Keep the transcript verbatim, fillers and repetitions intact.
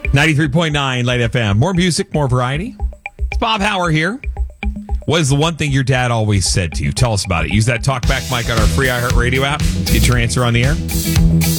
ninety-three point nine Light F M. More music, more variety. It's Bob Hauer here. What is the one thing your dad always said to you? Tell us about it. Use that talkback mic on our free iHeartRadio app to get your answer on the air.